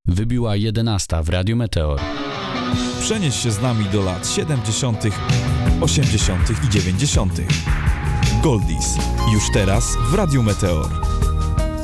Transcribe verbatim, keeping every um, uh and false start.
Wybiła jedenasta w Radiu Meteor. Przenieś się z nami do lat siedemdziesiątych, osiemdziesiątych i dziewięćdziesiątych. Goldies. Już teraz w Radiu Meteor.